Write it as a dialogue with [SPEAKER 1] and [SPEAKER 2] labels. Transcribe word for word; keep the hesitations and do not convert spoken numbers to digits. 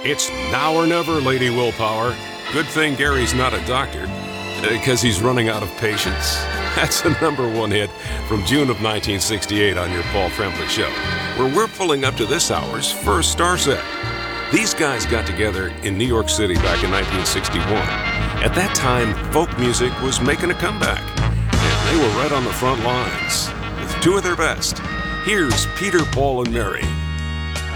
[SPEAKER 1] It's now or never, Lady Willpower. Good thing Gary's not a doctor, because he's running out of patience. That's a number one hit from June of nineteen sixty-eight on your Paul Tremblay Show, where we're pulling up to this hour's first star set. These guys got together in New York City back in nineteen sixty-one. At that time, folk music was making a comeback, and they were right on the front lines with two of their best. Here's Peter, Paul, and Mary.